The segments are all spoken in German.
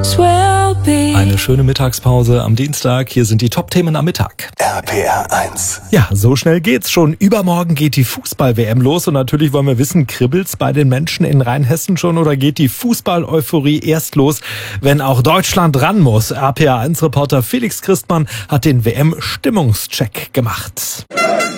Eine schöne Mittagspause am Dienstag. Hier sind die Top-Themen am Mittag. RPR 1. Ja, so schnell geht's schon. Übermorgen geht die Fußball-WM los und natürlich wollen wir wissen, kribbelt's bei den Menschen in Rheinhessen schon oder geht die Fußball-Euphorie erst los, wenn auch Deutschland ran muss? RPR 1-Reporter Felix Christmann hat den WM-Stimmungscheck gemacht.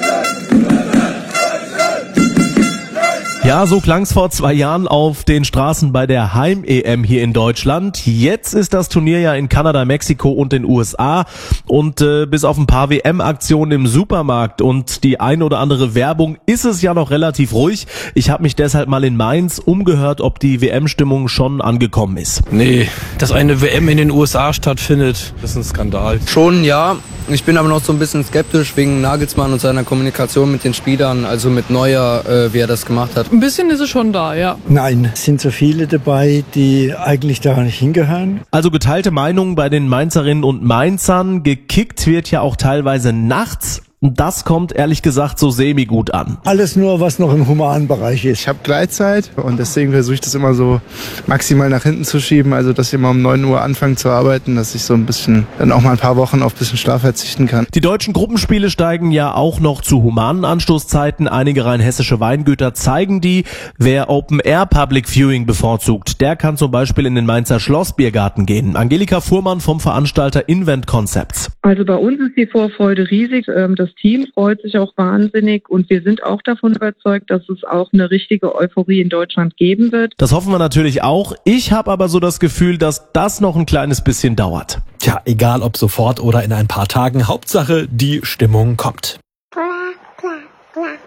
Ja, so klang's vor 2 Jahren auf den Straßen bei der Heim-EM hier in Deutschland. Jetzt ist das Turnier ja in Kanada, Mexiko und den USA. Und bis auf ein paar WM-Aktionen im Supermarkt und die ein oder andere Werbung ist es ja noch relativ ruhig. Ich habe mich deshalb mal in Mainz umgehört, ob die WM-Stimmung schon angekommen ist. Nee, dass eine WM in den USA stattfindet, das ist ein Skandal. Schon, ja. Ich bin aber noch so ein bisschen skeptisch wegen Nagelsmann und seiner Kommunikation mit den Spielern, also mit Neuer, wie er das gemacht hat. Ein bisschen ist es schon da, ja. Nein, es sind so viele dabei, die eigentlich da nicht hingehören. Also geteilte Meinungen bei den Mainzerinnen und Mainzern. Gekickt wird ja auch teilweise nachts. Das kommt ehrlich gesagt so semi-gut an. Alles nur, was noch im humanen Bereich ist. Ich habe Gleitzeit und deswegen versuche ich das immer so maximal nach hinten zu schieben. Also, dass ich immer um 9 Uhr anfange zu arbeiten, dass ich so ein bisschen, dann auch mal ein paar Wochen auf ein bisschen Schlaf verzichten kann. Die deutschen Gruppenspiele steigen ja auch noch zu humanen Anstoßzeiten. Einige rheinhessische Weingüter zeigen die. Wer Open-Air-Public-Viewing bevorzugt, der kann zum Beispiel in den Mainzer Schlossbiergarten gehen. Angelika Fuhrmann vom Veranstalter Invent Concepts. Also bei uns ist die Vorfreude riesig. Das Team freut sich auch wahnsinnig und wir sind auch davon überzeugt, dass es auch eine richtige Euphorie in Deutschland geben wird. Das hoffen wir natürlich auch. Ich habe aber so das Gefühl, dass das noch ein kleines bisschen dauert. Tja, egal ob sofort oder in ein paar Tagen, Hauptsache die Stimmung kommt. Klar, klar, klar.